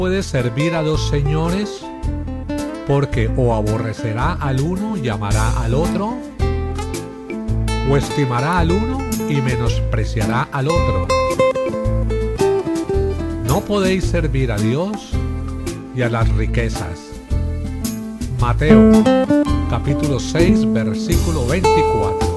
puede servir a dos señores, porque o aborrecerá al uno y amará al otro, o estimará al uno y menospreciará al otro. No podéis servir a Dios y a las riquezas. Mateo, capítulo 6, versículo 24.